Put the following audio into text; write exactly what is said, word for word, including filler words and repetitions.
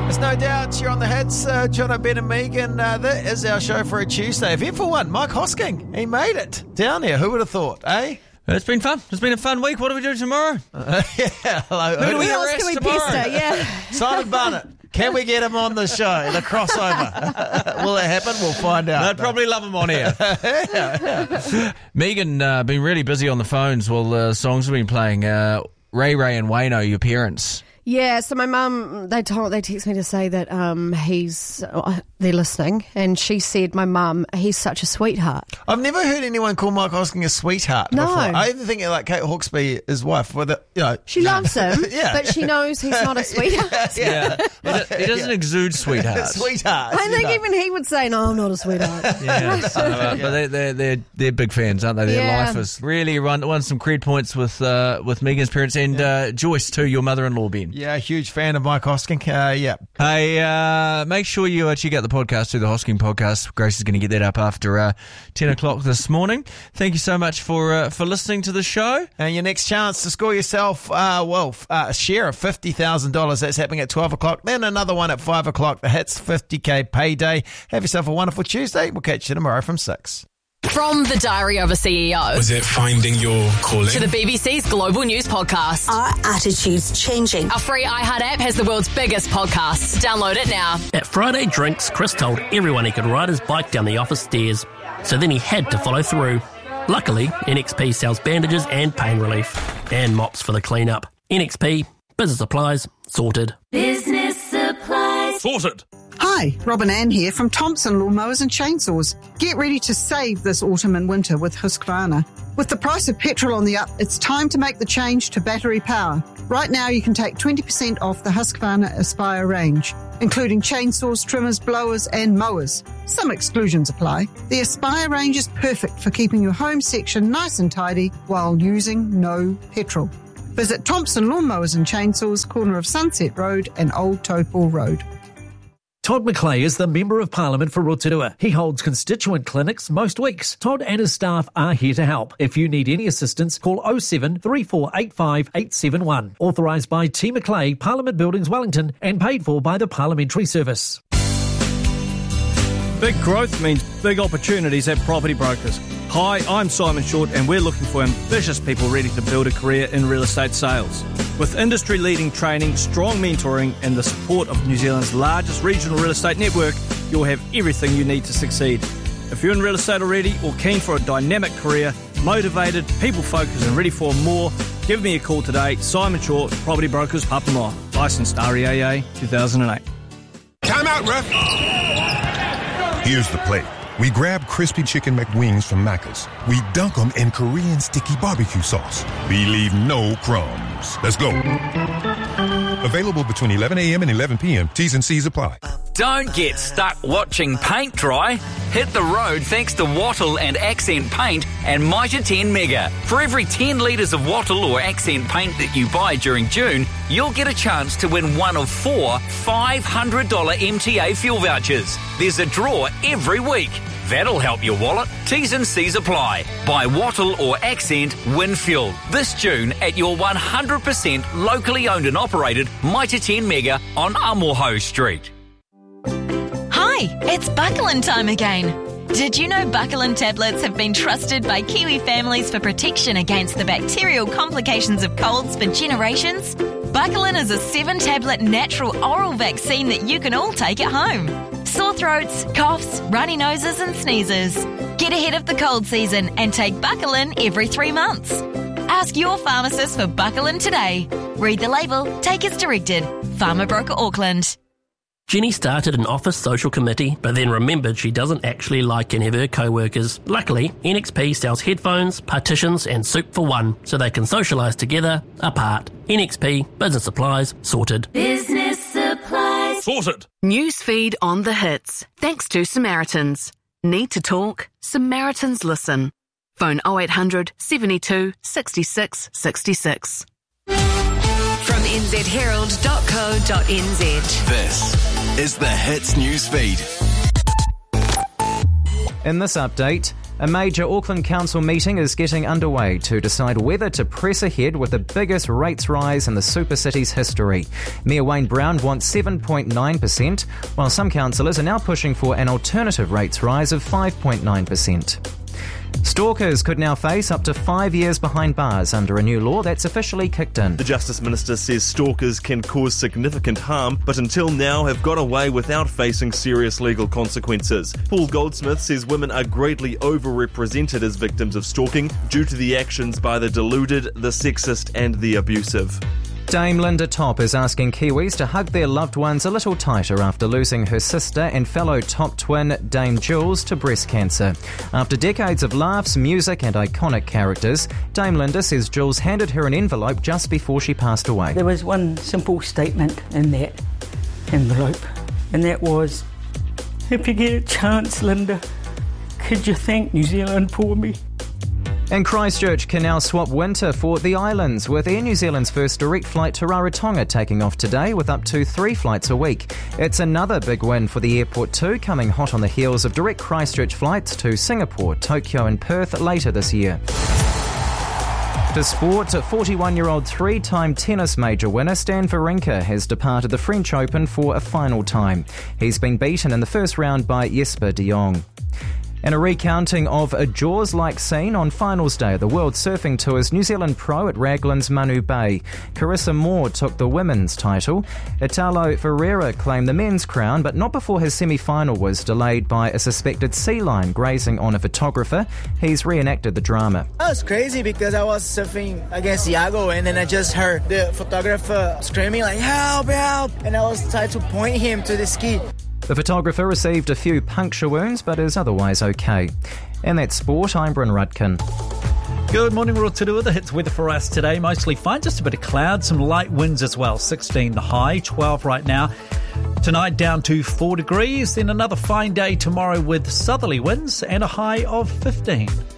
There's no doubt you're on the hits, uh, Jono, Ben and Megan. Uh, that is our show for a Tuesday. Event for one, Mike Hosking. He made it down here. Who would have thought, eh? It's been fun. It's been a fun week. What do we do tomorrow? Uh, yeah, hello. Who do we Who else arrest can we tomorrow? pester? Yeah. Simon Barnett. Can we get him on the show? The crossover. Will it happen? We'll find out. They'd probably love him on here. yeah, yeah. Megan, uh, been really busy on the phones while the songs have been playing. Uh, Ray Ray and Wayno, your parents. Yeah, so my mum, they told, they texted me to say that um, he's, uh, they're listening, and she said, my mum, he's such a sweetheart. I've never heard anyone call Mike Hosking a sweetheart No. before. I even think like Kate Hawkesby, his wife, with the, you know. She loves him, Yeah. but she knows he's not a sweetheart. Yeah. He, do- he doesn't Yeah. exude sweetheart. Sweetheart. I think you know. even he would say, no, I'm not a sweetheart. Yeah, so, uh, but they're, they're they're they're big fans, aren't they? Their Yeah. lifers really won won some cred points with uh, with Megan's parents and uh, Joyce too, your mother-in-law, Ben. Yeah, huge fan of Mike Hosking. Uh, yeah. Hey, uh, make sure you uh, check out the podcast too, the Hosking podcast. Grace is going to get that up after uh, ten o'clock this morning. Thank you so much for uh, for listening to the show. And your next chance to score yourself, uh, well, uh, a share of fifty thousand dollars. That's happening at twelve o'clock. Then another one at five o'clock. The Hits fifty K payday. Have yourself a wonderful Tuesday. We'll catch you tomorrow from six. From the Diary of a C E O Was it finding your calling? to the B B C's Global News Podcast. Our attitude's changing. Our free iHeart app has the world's biggest podcasts. Download it now. At Friday Drinks, Chris told everyone he could ride his bike down the office stairs, so then he had to follow through. Luckily, N X P sells bandages and pain relief, and mops for the cleanup. N X P, business supplies, sorted. Business supplies. Sorted! Hi, Robin Ann here from Thompson Lawnmowers and Chainsaws. Get ready to save this autumn and winter with Husqvarna. With the price of petrol on the up, it's time to make the change to battery power. Right now you can take twenty percent off the Husqvarna Aspire range, including chainsaws, trimmers, blowers and mowers. Some exclusions apply. The Aspire range is perfect for keeping your home section nice and tidy while using no petrol. Visit Thompson Lawnmowers and Chainsaws, corner of Sunset Road and Old Taupo Road. Todd McClay is the Member of Parliament for Rotorua. He holds constituent clinics most weeks. Todd and his staff are here to help. If you need any assistance, call oh seven, three four eight five, eight seven one. Authorised by T McClay, Parliament Buildings, Wellington, and paid for by the Parliamentary Service. Big growth means big opportunities at Property Brokers. Hi, I'm Simon Short and we're looking for ambitious people ready to build a career in real estate sales. With industry-leading training, strong mentoring and the support of New Zealand's largest regional real estate network, you'll have everything you need to succeed. If you're in real estate already or keen for a dynamic career, motivated, people-focused and ready for more, give me a call today. Simon Short, Property Brokers, Papamoa. Licensed R E A A two thousand eight. Time out, ref! Here's the play. We grab crispy chicken McWings from Macca's. We dunk them in Korean sticky barbecue sauce. We leave no crumbs. Let's go. Available between eleven a.m. and eleven p.m. T's and C's apply. Don't get stuck watching paint dry. Hit the road thanks to Wattle and Accent Paint and Mitre ten Mega. For every ten litres of Wattle or Accent Paint that you buy during June, you'll get a chance to win one of four five hundred dollars M T A fuel vouchers. There's a draw every week. That'll help your wallet. T's and C's apply. Buy Wattle or Accent, win fuel. This June at your one hundred percent locally owned and operated Mitre ten Mega on Amoho Street. Hi, it's Buckland time again. Did you know Buckland tablets have been trusted by Kiwi families for protection against the bacterial complications of colds for generations? Buckland is a seven-tablet natural oral vaccine that you can all take at home. Sore throats, coughs, runny noses and sneezes. Get ahead of the cold season and take Buckland every three months. Ask your pharmacist for Buckland today. Read the label, take as directed. Pharma Broker Auckland. Jenny started an office social committee, but then remembered she doesn't actually like any of her co-workers. Luckily, N X P sells headphones, partitions and soup for one, so they can socialise together, apart. N X P, business supplies, sorted. Business supplies. Sorted. Newsfeed on the hits. Thanks to Samaritans. Need to talk? Samaritans listen. Phone oh eight hundred, seventy-two, sixty-six, sixty-six. From n z herald dot co dot n z. This is the Hits News Feed. In this update, A major Auckland Council meeting is getting underway to decide whether to press ahead with the biggest rates rise in the super city's history. Mayor Wayne Brown wants seven point nine percent, while some councillors are now pushing for an alternative rates rise of five point nine percent. Stalkers could now face up to five years behind bars under a new law that's officially kicked in. The Justice Minister says stalkers can cause significant harm, but until now have got away without facing serious legal consequences. Paul Goldsmith says women are greatly overrepresented as victims of stalking due to the actions by the deluded, the sexist and the abusive. Dame Linda Top is asking Kiwis to hug their loved ones a little tighter after losing her sister and fellow Top twin Dame Jules to breast cancer. After decades of laughs, music and iconic characters, Dame Linda says Jules handed her an envelope just before she passed away. There was one simple statement in that envelope, and that was, "If you get a chance, Linda, could you thank New Zealand for me?" And Christchurch can now swap winter for the islands, with Air New Zealand's first direct flight to Rarotonga taking off today with up to three flights a week. It's another big win for the airport too, coming hot on the heels of direct Christchurch flights to Singapore, Tokyo and Perth later this year. To sport, forty-one-year-old three-time tennis major winner Stan Wawrinka has departed the French Open for a final time. He's been beaten in the first round by Jesper de Jong. In a recounting of a Jaws-like scene on finals day of the World Surfing Tour's New Zealand pro at Raglan's Manu Bay, Carissa Moore took the women's title. Italo Ferreira claimed the men's crown, but not before his semi-final was delayed by a suspected sea lion grazing on a photographer. He's reenacted the drama. That was crazy because I was surfing against Iago and then I just heard the photographer screaming like, "Help, help!" And I was trying to point him to the ski. The photographer received a few puncture wounds but is otherwise okay. And that's sport. I'm Bryn Rudkin. Good morning, Rotorua. The hits weather for us today. Mostly fine, just a bit of cloud, some light winds as well. sixteen the high, twelve right now. Tonight down to four degrees. Then another fine day tomorrow with southerly winds and a high of fifteen.